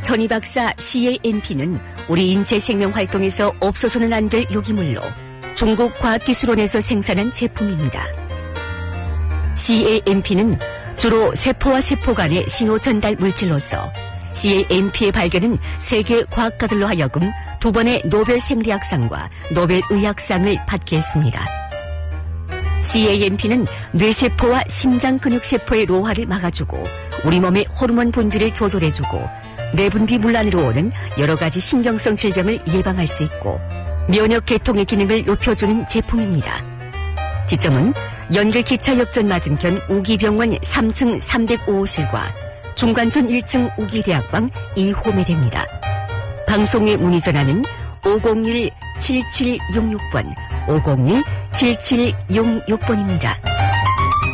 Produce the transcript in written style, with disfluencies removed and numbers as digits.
전이박사 CANP는 우리 인체 생명 활동에서 없어서는 안 될 유기물로 중국 과학기술원에서 생산한 제품입니다. CANP는 주로 세포와 세포 간의 신호 전달 물질로서 CANP의 발견은 세계 과학가들로 하여금 2번의 노벨 생리학상과 노벨 의학상을 받게 했습니다. CANP는 뇌세포와 심장 근육세포의 노화를 막아주고 우리 몸의 호르몬 분비를 조절해주고 내분비 문란으로 오는 여러 가지 신경성 질병을 예방할 수 있고 면역 계통의 기능을 높여주는 제품입니다. 지점은 연결기차역전 맞은편 우기병원 3층 305호실과 중관촌 1층 우기대학방 2호에 됩니다. 방송의 문의 전화는 501-7766번, 501-7766번입니다.